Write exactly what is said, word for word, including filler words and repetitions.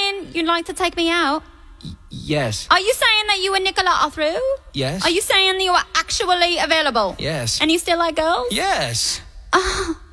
saying you'd like to take me out? Y- yes. Are you saying that you and Nicola are through? Yes. Are you saying that you are actually available? Yes. And you still like girls? Yes. Oh,